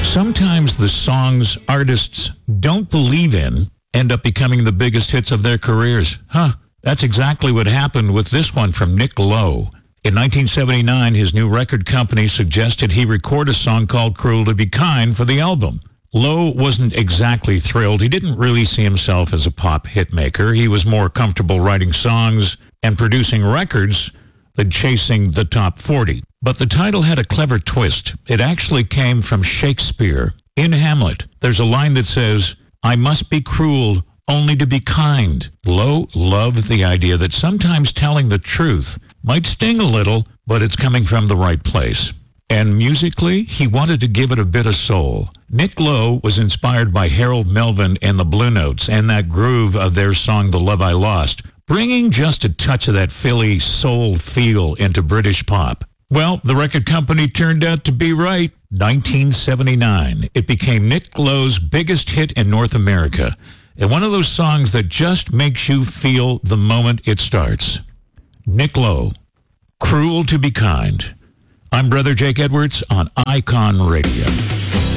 Sometimes the songs artists don't believe in end up becoming the biggest hits of their careers. That's exactly what happened with this one from Nick Lowe. In 1979, his new record company suggested he record a song called Cruel to Be Kind for the album. Lowe wasn't exactly thrilled. He didn't really see himself as a pop hitmaker. He was more comfortable writing songs and producing records than chasing the top 40. But the title had a clever twist. It actually came from Shakespeare. In Hamlet, there's a line that says, "I must be cruel only to be kind." Lowe loved the idea that sometimes telling the truth might sting a little, but it's coming from the right place. And musically, he wanted to give it a bit of soul. Nick Lowe was inspired by Harold Melvin and the Blue Notes and that groove of their song The Love I Lost, bringing just a touch of that Philly soul feel into British pop. Well, the record company turned out to be right. 1979, it became Nick Lowe's biggest hit in North America, and one of those songs that just makes you feel the moment it starts. Nick Lowe, Cruel to Be Kind. I'm Brother Jake Edwards on Icon Radio.